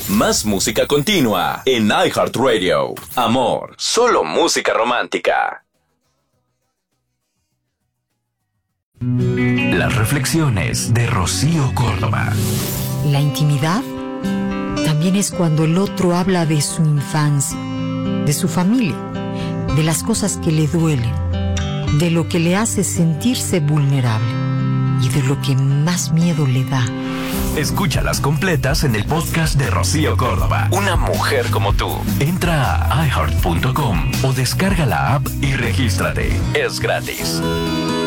Más música continua en iHeartRadio. Amor, solo música romántica. Las reflexiones de Rocío Córdoba. La intimidad también es cuando el otro habla de su infancia, de su familia, de las cosas que le duelen, de lo que le hace sentirse vulnerable y de lo que más miedo le da. Escúchalas completas en el podcast de Rocío Córdoba. Una mujer como tú. Entra a iHeart.com o descarga la app y regístrate. Es gratis.